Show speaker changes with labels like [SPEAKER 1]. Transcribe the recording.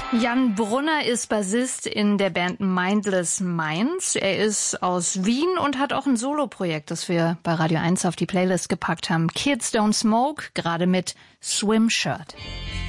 [SPEAKER 1] Jan Brunner ist Bassist in der Band Mindless Minds. Er ist aus Wien und hat auch ein Soloprojekt, das wir bei Radio 1 auf die Playlist gepackt haben. Kids Don't Smoke, gerade mit Swim Shirt.